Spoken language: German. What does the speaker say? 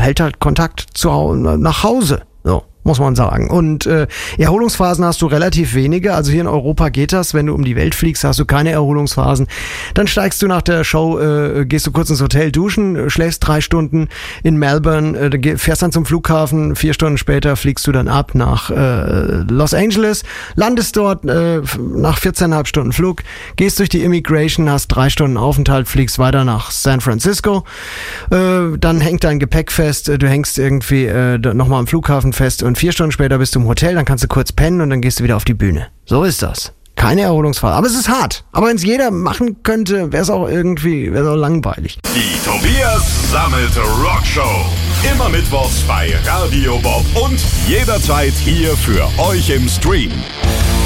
hält halt Kontakt nach Hause. So, muss man sagen. Und Erholungsphasen hast du relativ wenige. Also hier in Europa geht das. Wenn du um die Welt fliegst, hast du keine Erholungsphasen. Dann steigst du nach der Show, gehst du kurz ins Hotel duschen, schläfst 3 Stunden in Melbourne, fährst dann zum Flughafen, 4 Stunden später fliegst du dann ab nach Los Angeles, landest dort nach 14,5 Stunden Flug, gehst durch die Immigration, hast 3 Stunden Aufenthalt, fliegst weiter nach San Francisco, dann hängt dein Gepäck fest, du hängst irgendwie nochmal am Flughafen fest und 4 Stunden später bist du im Hotel, dann kannst du kurz pennen und dann gehst du wieder auf die Bühne. So ist das. Keine Erholungsphase. Aber es ist hart. Aber wenn es jeder machen könnte, wäre es auch langweilig. Die Tobias Sammet Rockshow. Immer mittwochs bei Radio Bob und jederzeit hier für euch im Stream.